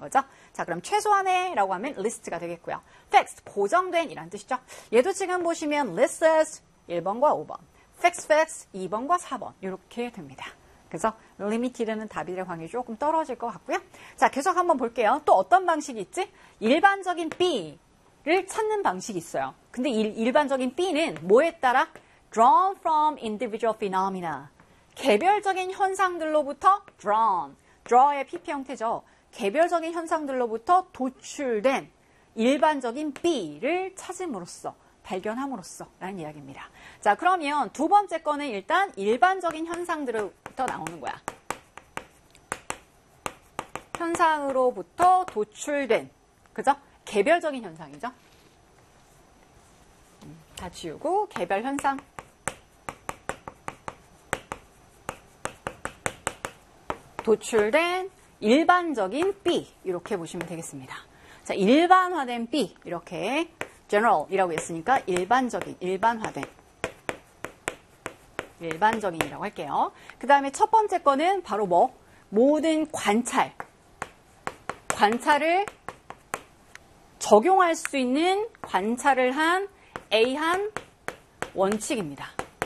거죠. 자, 그럼 최소한의 라고 하면 list가 되겠고요. fixed, 고정된 이란 뜻이죠. 얘도 지금 보시면 listed 1번과 5번, fixed 2번과 4번 이렇게 됩니다. 그래서 limited는 답이 확률이 조금 떨어질 것 같고요. 자, 계속 한번 볼게요. 또 어떤 방식이 있지? 일반적인 B를 찾는 방식이 있어요. 근데 일반적인 B는 뭐에 따라? drawn from individual phenomena. 개별적인 현상들로부터 draw의 PP 형태죠. 개별적인 현상들로부터 도출된 일반적인 B를 찾음으로써, 발견함으로써 라는 이야기입니다. 자, 그러면 두 번째 거는 일단 일반적인 현상들로부터 나오는 거야. 현상으로부터 도출된, 그죠? 개별적인 현상이죠. 다 지우고 개별 현상. 도출된 일반적인 B 이렇게 보시면 되겠습니다. 자, 일반화된 B 이렇게 general이라고 했으니까 일반적인이라고 할게요. 그 다음에 첫 번째 거는 바로 뭐? 모든 관찰을 적용할 수 있는 관찰을 한 A한 원칙입니다.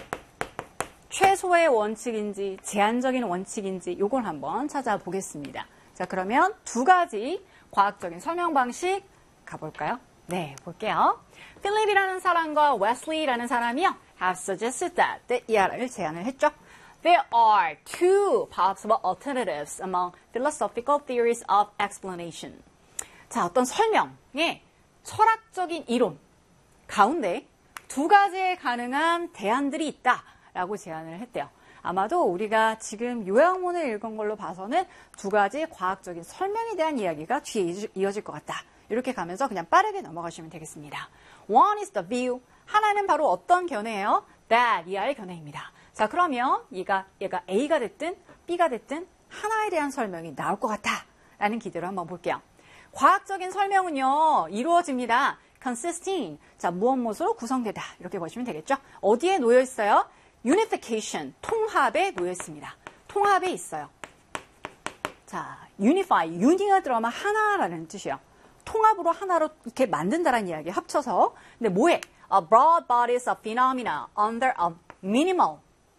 최소의 원칙인지 제한적인 원칙인지 이걸 한번 찾아보겠습니다. 자, 그러면 두 가지 과학적인 설명 방식 가볼까요? 네, 볼게요. 필립이라는 사람과 웨슬리라는 사람이요. have suggested that 이하를 제안을 했죠. There are two possible alternatives among philosophical theories of explanation. 자, 어떤 설명의 철학적인 이론 가운데 두 가지의 가능한 대안들이 있다라고 제안을 했대요. 아마도 우리가 지금 요약문을 읽은 걸로 봐서는 두 가지 과학적인 설명에 대한 이야기가 뒤에 이어질 것 같다. 이렇게 가면서 그냥 빠르게 넘어가시면 되겠습니다. One is the view. 하나는 바로 어떤 견해예요? That, 이하의 견해입니다. 자, 그러면 얘가 A가 됐든 B가 됐든 하나에 대한 설명이 나올 것 같다라는 기대로 한번 볼게요. 과학적인 설명은요, 이루어집니다. consisting, 자, 무엇으로 구성되다. 이렇게 보시면 되겠죠? 어디에 놓여 있어요? unification, 통합에 놓여 있습니다. 통합에 있어요. 자, unify, un이가 들어가면 하나라는 뜻이에요. 통합으로 하나로 이렇게 만든다라는 이야기 합쳐서. 근데 뭐해? A broad bodies of phenomena under a minimal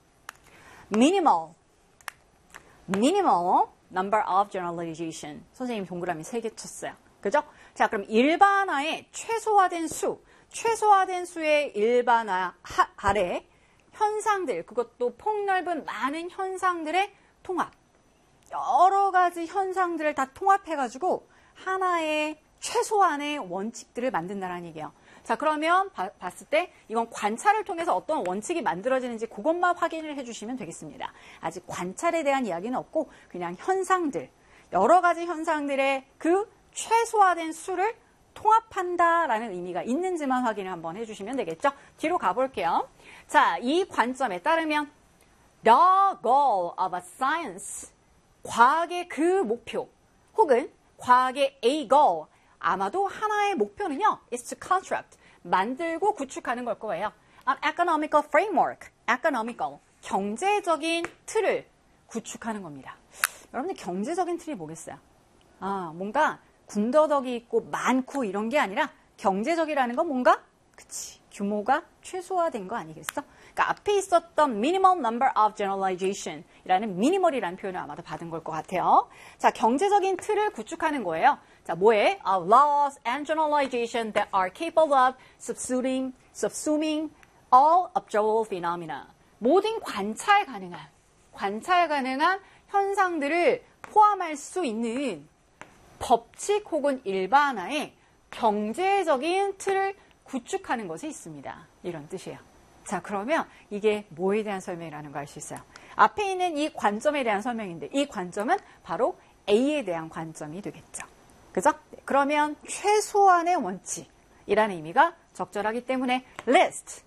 number of generalization. 선생님이 동그라미 3개 쳤어요. 그죠? 자, 그럼 일반화의 최소화된 수의 일반화 아래 현상들, 그것도 폭넓은 많은 현상들의 통합. 여러 가지 현상들을 다 통합해가지고 하나의 최소한의 원칙들을 만든다는 얘기예요. 자, 그러면 봤을 때 이건 관찰을 통해서 어떤 원칙이 만들어지는지 그것만 확인을 해주시면 되겠습니다. 아직 관찰에 대한 이야기는 없고 그냥 현상들, 여러 가지 현상들의 그 최소화된 수를 통합한다라는 의미가 있는지만 확인을 한번 해주시면 되겠죠. 뒤로 가볼게요. 자, 이 관점에 따르면 the goal of a science, 과학의 그 목표 혹은 과학의 a goal, 아마도 하나의 목표는요, is to construct, 만들고 구축하는 걸 거예요. An economical framework, economical, 경제적인 틀을 구축하는 겁니다. 여러분들 경제적인 틀이 뭐겠어요? 뭔가 군더더기 있고 많고 이런 게 아니라 경제적이라는 건 뭔가, 그치, 규모가 최소화된 거 아니겠어? 그러니까 앞에 있었던 minimum number of generalization 이라는 minimal이라는 표현을 아마도 받은 걸 것 같아요. 자, 경제적인 틀을 구축하는 거예요. 자, 뭐에? Laws and generalization that are capable of subsuming all observable phenomena. 모든 관찰 가능한 현상들을 포함할 수 있는 법칙 혹은 일반화의 경제적인 틀을 구축하는 것이 있습니다. 이런 뜻이에요. 자, 그러면 이게 뭐에 대한 설명이라는 걸 알 수 있어요. 앞에 있는 이 관점에 대한 설명인데 이 관점은 바로 A에 대한 관점이 되겠죠. 그죠? 그러면 최소한의 원칙이라는 의미가 적절하기 때문에 list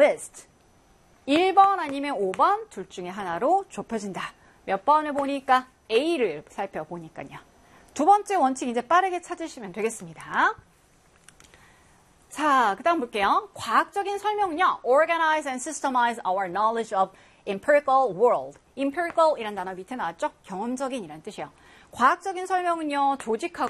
1번 아니면 5번 둘 중에 하나로 좁혀진다. 몇 번을 보니까 A를 살펴보니까요. 두 번째 원칙 이제 빠르게 찾으시면 되겠습니다. 자, 그 다음 볼게요. 과학적인 설명은요. Organize and systemize our knowledge of empirical world. empirical이란 단어 밑에 나왔죠? 경험적인이란 뜻이에요. 과학적인 설명은요. 조직하고